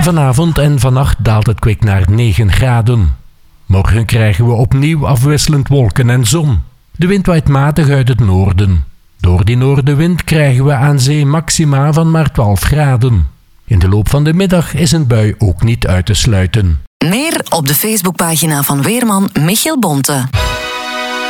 Vanavond en vannacht daalt het kwik naar 9 graden. Morgen krijgen we opnieuw afwisselend wolken en zon. De wind waait matig uit het noorden. Door die noordenwind krijgen we aan zee maxima van maar 12 graden. In de loop van de middag is een bui ook niet uit te sluiten. Meer op de Facebookpagina van weerman Michiel Bonte.